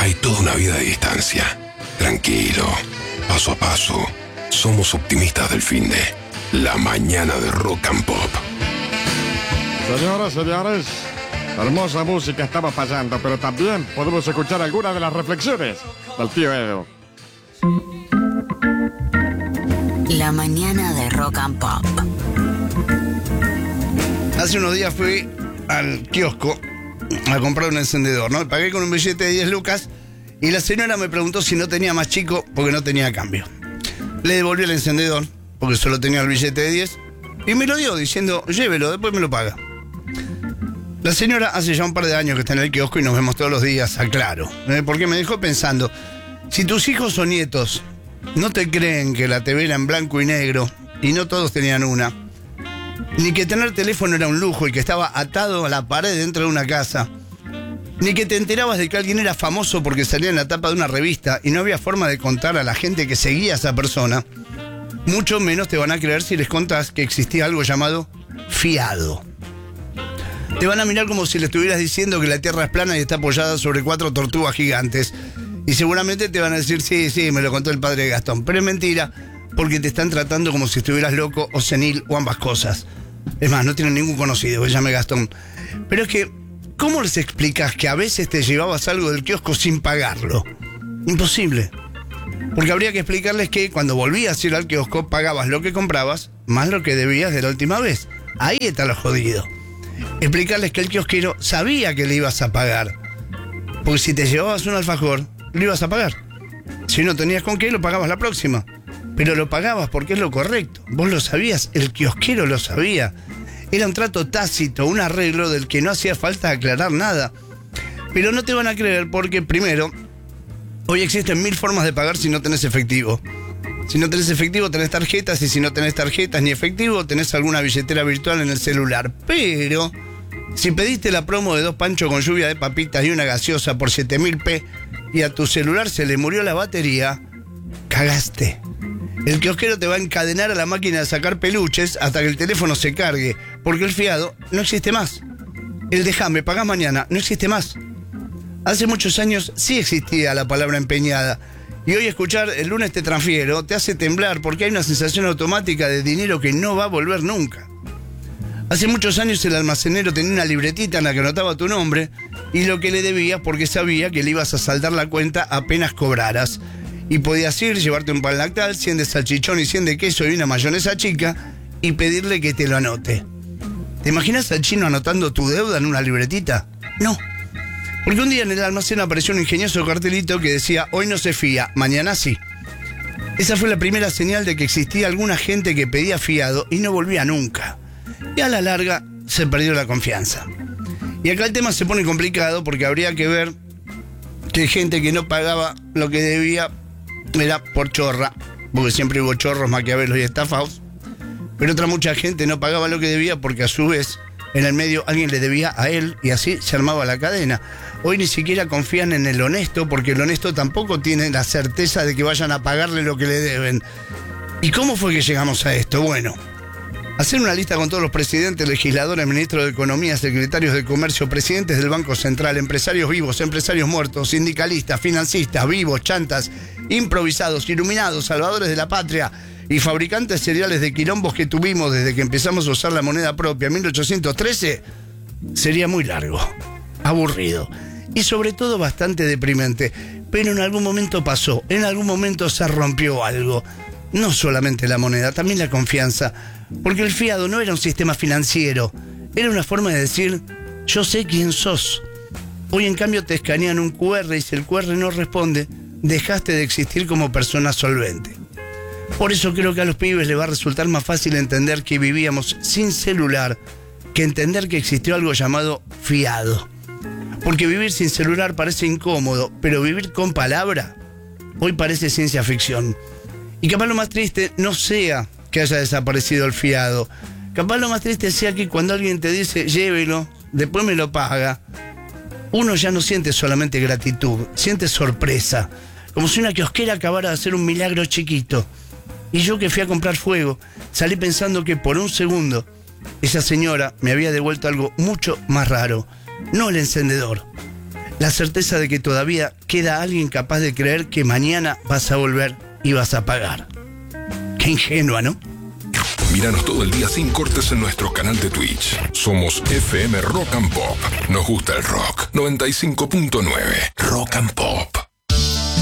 hay toda una vida de distancia. Tranquilo, paso a paso. Somos optimistas del finde. La mañana de Rock and Pop. Señoras, señores, hermosa música estaba pasando, pero también podemos escuchar algunas de las reflexiones del tío Edo. La mañana de Rock and Pop. Hace unos días fui al kiosco a comprar un encendedor, ¿no? Pagué con un billete de 10 lucas y la señora me preguntó si no tenía más chico porque no tenía cambio. Le devolví el encendedor porque solo tenía el billete de 10 y me lo dio diciendo, llévelo, después me lo paga. La señora hace ya un par de años que está en el kiosco y nos vemos todos los días, aclaro, porque me dejó pensando, si tus hijos o nietos no te creen que la TV era en blanco y negro y no todos tenían una, ni que tener teléfono era un lujo y que estaba atado a la pared dentro de una casa, ni que te enterabas de que alguien era famoso porque salía en la tapa de una revista y no había forma de contar a la gente que seguía a esa persona, mucho menos te van a creer si les contás que existía algo llamado fiado. Te van a mirar como si le estuvieras diciendo que la Tierra es plana y está apoyada sobre 4 tortugas gigantes. Y seguramente te van a decir, sí, me lo contó el padre de Gastón. Pero es mentira, porque te están tratando como si estuvieras loco o senil o ambas cosas. Es más, no tienen ningún conocido que se llame Gastón. Pero es que, ¿cómo les explicas que a veces te llevabas algo del kiosco sin pagarlo? Imposible. Porque habría que explicarles que cuando volvías a ir al kiosco pagabas lo que comprabas más lo que debías de la última vez. Ahí está lo jodido. Explicarles que el kiosquero sabía que le ibas a pagar. Porque si te llevabas un alfajor, lo ibas a pagar. Si no tenías con qué, lo pagabas la próxima. Pero lo pagabas porque es lo correcto. Vos lo sabías, el kiosquero lo sabía. Era un trato tácito, un arreglo del que no hacía falta aclarar nada. Pero no te van a creer porque, primero, hoy existen 1000 formas de pagar si no tenés efectivo. Si no tenés efectivo, tenés tarjetas, y si no tenés tarjetas ni efectivo, tenés alguna billetera virtual en el celular. Pero, si pediste la promo de 2 panchos con lluvia de papitas y una gaseosa por 7000 P y a tu celular se le murió la batería, cagaste. El kiosquero te va a encadenar a la máquina de sacar peluches hasta que el teléfono se cargue, porque el fiado no existe más. El déjame, pagás mañana, no existe más. Hace muchos años sí existía la palabra empeñada. Y hoy escuchar el lunes te transfiero te hace temblar porque hay una sensación automática de dinero que no va a volver nunca. Hace muchos años el almacenero tenía una libretita en la que anotaba tu nombre y lo que le debías porque sabía que le ibas a saldar la cuenta apenas cobraras. Y podías ir, llevarte un pan lactal, 100 de salchichón y 100 de queso y una mayonesa chica y pedirle que te lo anote. ¿Te imaginas al chino anotando tu deuda en una libretita? No. Porque un día en el almacén apareció un ingenioso cartelito que decía, hoy no se fía, mañana sí. Esa fue la primera señal de que existía alguna gente que pedía fiado y no volvía nunca. Y a la larga se perdió la confianza. Y acá el tema se pone complicado porque habría que ver que gente que no pagaba lo que debía era por chorra, porque siempre hubo chorros, maquiavelos y estafados. Pero otra mucha gente no pagaba lo que debía porque a su vez en el medio alguien le debía a él y así se armaba la cadena. Hoy ni siquiera confían en el honesto porque el honesto tampoco tiene la certeza de que vayan a pagarle lo que le deben. ¿Y cómo fue que llegamos a esto? Bueno, hacer una lista con todos los presidentes, legisladores, ministros de Economía, secretarios de Comercio, presidentes del Banco Central, empresarios vivos, empresarios muertos, sindicalistas, financistas, vivos, chantas, improvisados, iluminados, salvadores de la patria y fabricantes seriales de quilombos que tuvimos desde que empezamos a usar la moneda propia en 1813, sería muy largo, aburrido y sobre todo bastante deprimente. Pero en algún momento pasó, en algún momento se rompió algo. No solamente la moneda, también la confianza. Porque el fiado no era un sistema financiero, era una forma de decir, yo sé quién sos. Hoy en cambio te escanean un QR y si el QR no responde, dejaste de existir como persona solvente. Por eso creo que a los pibes les va a resultar más fácil entender que vivíamos sin celular que entender que existió algo llamado fiado. Porque vivir sin celular parece incómodo, pero vivir con palabra hoy parece ciencia ficción. Y capaz lo más triste no sea que haya desaparecido el fiado. Capaz lo más triste sea que cuando alguien te dice, llévelo, después me lo paga, uno ya no siente solamente gratitud, siente sorpresa. Como si una kiosquera acabara de hacer un milagro chiquito. Y yo que fui a comprar fuego, salí pensando que por un segundo esa señora me había devuelto algo mucho más raro. No el encendedor. la certeza de que todavía queda alguien capaz de creer que mañana vas a volver y vas a pagar. Qué ingenua, ¿no? Míranos todo el día sin cortes en nuestro canal de Twitch. Somos FM Rock and Pop. Nos gusta el rock. 95.9 Rock and Pop.